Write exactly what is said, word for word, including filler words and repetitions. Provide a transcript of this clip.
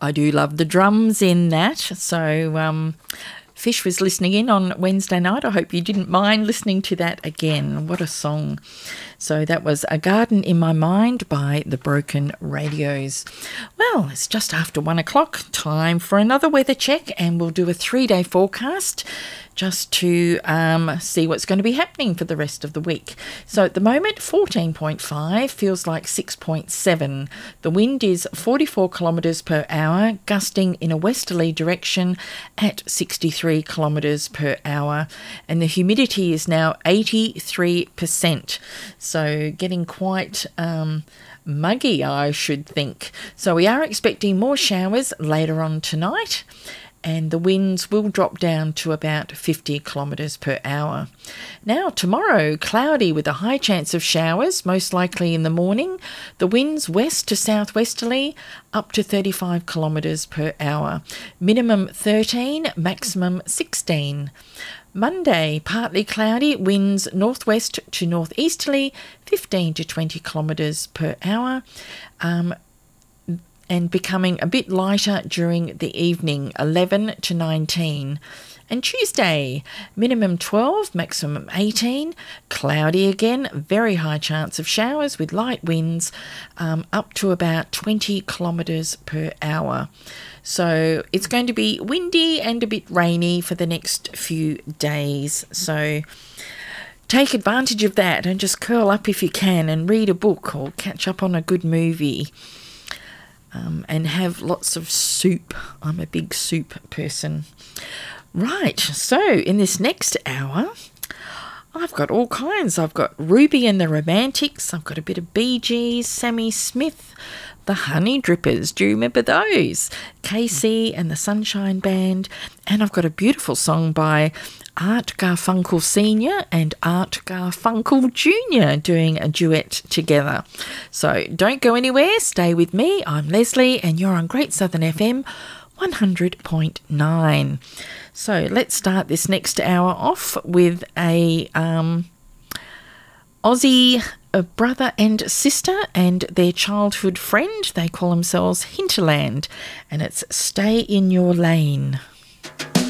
I do love the drums in that. So um, Fish was listening in on Wednesday night. I hope you didn't mind listening to that again. What a song. So that was A Garden in My Mind by the Broken Radios. Well, it's just after one o'clock. Time for another weather check, and we'll do a three-day forecast just to um, see what's going to be happening for the rest of the week. So at the moment, fourteen point five, feels like six point seven. The wind is forty-four kilometres per hour, gusting in a westerly direction at sixty-three kilometres per hour. And the humidity is now eighty-three percent. So getting quite um, muggy, I should think. So we are expecting more showers later on tonight, and the winds will drop down to about fifty kilometres per hour. Now, tomorrow, cloudy with a high chance of showers, most likely in the morning. The winds west to southwesterly, up to thirty-five kilometres per hour. Minimum thirteen, maximum sixteen. Monday, partly cloudy, winds northwest to northeasterly, fifteen to twenty kilometres per hour. Um, and becoming a bit lighter during the evening, eleven to nineteen. And Tuesday, minimum twelve, maximum eighteen, cloudy again, very high chance of showers with light winds, um, up to about twenty kilometres per hour. So it's going to be windy and a bit rainy for the next few days. So take advantage of that and just curl up if you can and read a book or catch up on a good movie. Um, and have lots of soup. I'm a big soup person. Right, so in this next hour, I've got all kinds. I've got Ruby and the Romantics. I've got a bit of Bee Gees, Sammy Smith, the Honey Drippers. Do you remember those? Casey and the Sunshine Band. And I've got a beautiful song by Art Garfunkel Senior and Art Garfunkel Junior doing a duet together. So don't go anywhere. Stay with me. I'm Leslie and you're on Great Southern F M one hundred point nine. So let's start this next hour off with a um, Aussie a brother and sister and their childhood friend. They call themselves Hinterland, and it's Stay in Your Lane.